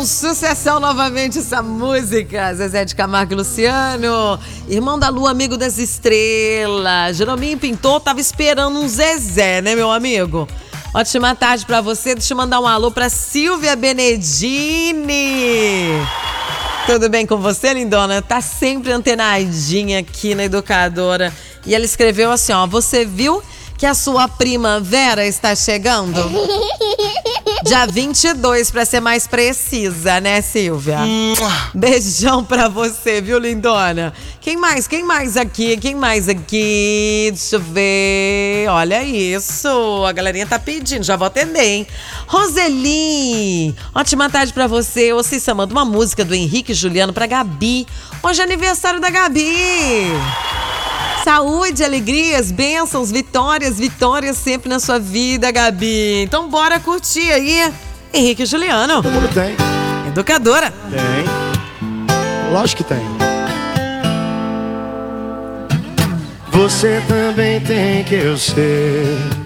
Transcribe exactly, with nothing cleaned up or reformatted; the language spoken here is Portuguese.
Sucessão novamente essa música, Zezé de Camargo e Luciano, Irmão da Lua, Amigo das Estrelas. Jerominho Pintor tava esperando um Zezé, né, meu amigo? Ótima tarde pra você, deixa eu mandar um alô pra Silvia Benedini. Tudo bem com você, lindona? Tá sempre antenadinha aqui na Educadora. E ela escreveu assim, ó: você viu que a sua primavera está chegando? Dia vinte e dois, pra ser mais precisa, né, Silvia? Beijão pra você, viu, lindona? Quem mais? Quem mais aqui? Quem mais aqui? Deixa eu ver. Olha isso. A galerinha tá pedindo. Já vou atender, hein? Roseli, ótima tarde pra você. Ô, Cissa, manda uma música do Henrique e Juliano pra Gabi. Hoje é aniversário da Gabi. Saúde, alegrias, bênçãos, vitórias, vitórias sempre na sua vida, Gabi. Então bora curtir aí, Henrique e Juliano. Todo mundo tem. Educadora. Tem. Lógico que tem. Você também tem, que eu sei.